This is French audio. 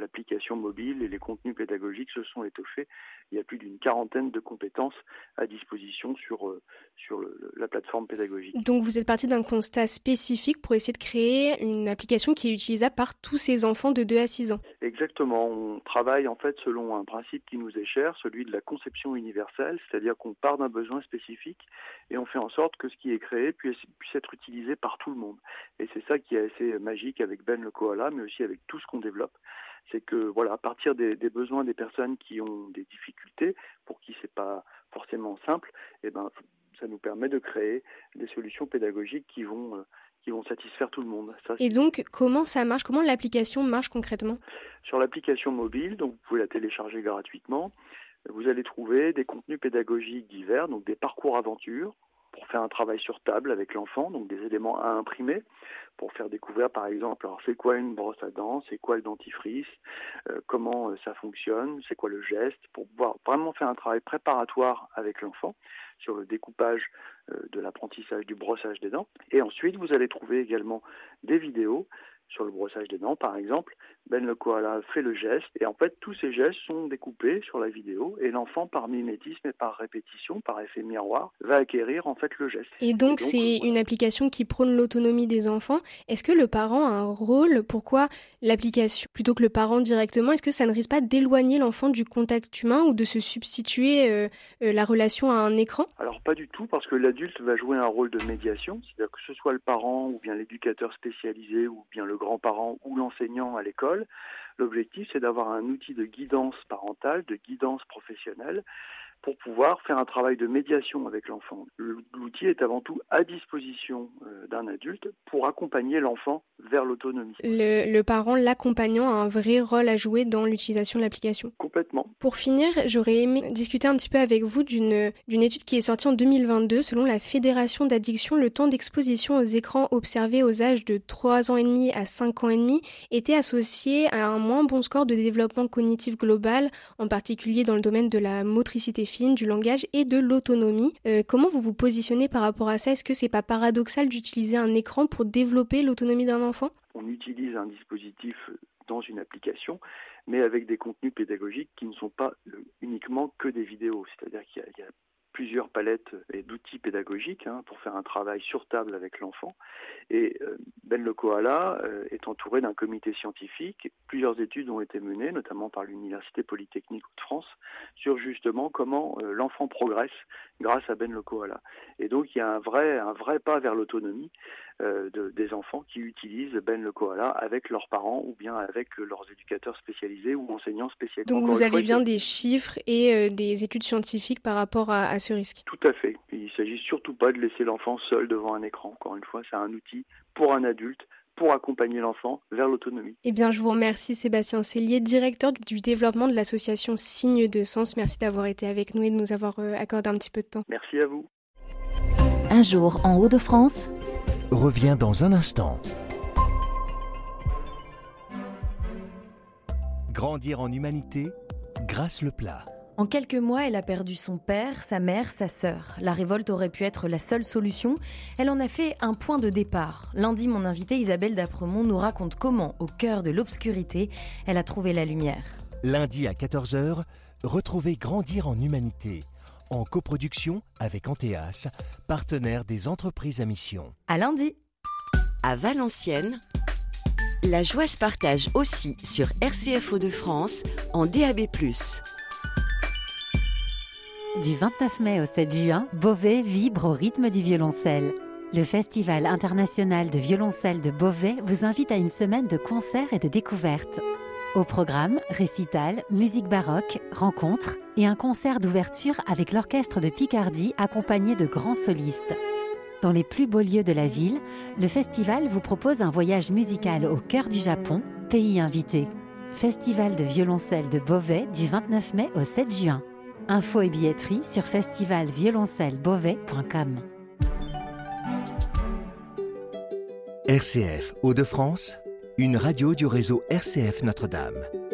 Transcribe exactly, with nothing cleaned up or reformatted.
l'application mobile et les contenus pédagogiques se sont étoffés. Il y a plus d'une quarantaine de compétences à disposition sur, euh, sur le, la plateforme pédagogique. Donc vous êtes parti d'un constat spécifique pour essayer de créer une application qui est utilisable par tous ces enfants de deux à six ans. Exactement. On travaille en fait selon un principe qui nous est cher, celui de la conception universelle, c'est-à-dire qu'on part d'un besoin spécifique et on fait en sorte que ce qui est créé puisse, puisse être utilisé par tout le monde. Et c'est ça qui est assez magique avec Ben le Koala, mais aussi avec tout ce qu'on développe. C'est que voilà, à partir des, des besoins des personnes qui ont des difficultés, pour qui c'est pas forcément simple, eh ben ça nous permet de créer des solutions pédagogiques qui vont euh, qui vont satisfaire tout le monde. Ça, et donc, comment ça marche ? Comment l'application marche concrètement ? Sur l'application mobile, donc vous pouvez la télécharger gratuitement. Vous allez trouver des contenus pédagogiques divers, donc des parcours aventures, pour faire un travail sur table avec l'enfant, donc des éléments à imprimer, pour faire découvrir par exemple, alors c'est quoi une brosse à dents, c'est quoi le dentifrice, euh, comment euh, ça fonctionne, c'est quoi le geste, pour pouvoir vraiment faire un travail préparatoire avec l'enfant sur le découpage euh, de l'apprentissage du brossage des dents. Et ensuite, vous allez trouver également des vidéos sur le brossage des dents, par exemple. Ben le Koala fait le geste et en fait tous ces gestes sont découpés sur la vidéo et l'enfant par mimétisme et par répétition, par effet miroir, va acquérir en fait le geste. Et donc, et donc c'est voilà. Une application qui prône l'autonomie des enfants. Est-ce que le parent a un rôle ? Pourquoi l'application plutôt que le parent directement ? Est-ce que ça ne risque pas d'éloigner l'enfant du contact humain ou de se substituer euh, euh, la relation à un écran ? Alors pas du tout, parce que l'adulte va jouer un rôle de médiation, c'est-à-dire que ce soit le parent ou bien l'éducateur spécialisé ou bien le grand-parent ou l'enseignant à l'école. L'objectif, c'est d'avoir un outil de guidance parentale, de guidance professionnelle, pour pouvoir faire un travail de médiation avec l'enfant. L'outil est avant tout à disposition d'un adulte pour accompagner l'enfant vers l'autonomie. Le, le parent, l'accompagnant, a un vrai rôle à jouer dans l'utilisation de l'application. Complètement. Pour finir, j'aurais aimé discuter un petit peu avec vous d'une, d'une étude qui est sortie en deux mille vingt-deux. Selon la Fédération d'addiction, le temps d'exposition aux écrans observé aux âges de trois ans et demi à cinq ans et demi était associé à un moins bon score de développement cognitif global, en particulier dans le domaine de la motricité fine, du langage et de l'autonomie. Euh, comment vous vous positionnez par rapport à ça ? Est-ce que c'est pas paradoxal d'utiliser un écran pour développer l'autonomie d'un enfant ? On utilise un dispositif dans une application, mais avec des contenus pédagogiques qui ne sont pas uniquement que des vidéos. C'est-à-dire qu'il y a, il y a plusieurs palettes et d'outils pédagogiques hein, pour faire un travail sur table avec l'enfant. Et euh, Ben le Koala euh, est entouré d'un comité scientifique. Plusieurs études ont été menées, notamment par l'Université Polytechnique de France, sur justement comment euh, l'enfant progresse grâce à Ben le Koala. Et donc il y a un vrai, un vrai pas vers l'autonomie euh, de, des enfants qui utilisent Ben le Koala avec leurs parents ou bien avec euh, leurs éducateurs spécialisés ou enseignants spécialisés. Donc Encore vous avez fois, bien a... des chiffres et euh, des études scientifiques par rapport à, à ce risque. Tout à fait. Il ne s'agit surtout pas de laisser l'enfant seul devant un écran. Encore une fois, c'est un outil pour un adulte, pour accompagner l'enfant vers l'autonomie. Eh bien, je vous remercie Sébastien Cellier, directeur du développement de l'association Signes de Sens. Merci d'avoir été avec nous et de nous avoir accordé un petit peu de temps. Merci à vous. Un jour en Hauts-de-France revient dans un instant. Grandir en humanité, Grâce Leplat. En quelques mois, elle a perdu son père, sa mère, sa sœur. La révolte aurait pu être la seule solution. Elle en a fait un point de départ. Lundi, mon invitée Isabelle d'Apremont nous raconte comment, au cœur de l'obscurité, elle a trouvé la lumière. Lundi à quatorze heures, retrouvez Grandir en humanité, en coproduction avec Anteas, partenaire des entreprises à mission. À lundi. À Valenciennes, la joie se partage aussi sur R C F Hauts-de-France en D A B plus. Du vingt-neuf mai au sept juin, Beauvais vibre au rythme du violoncelle. Le Festival international de violoncelle de Beauvais vous invite à une semaine de concerts et de découvertes. Au programme, récital, musique baroque, rencontres et un concert d'ouverture avec l'orchestre de Picardie accompagné de grands solistes. Dans les plus beaux lieux de la ville, le festival vous propose un voyage musical au cœur du Japon, pays invité. Festival de violoncelle de Beauvais du vingt-neuf mai au sept juin. Infos et billetterie sur festival violoncelle beauvais point com. R C F Hauts-de-France, une radio du réseau R C F Notre-Dame.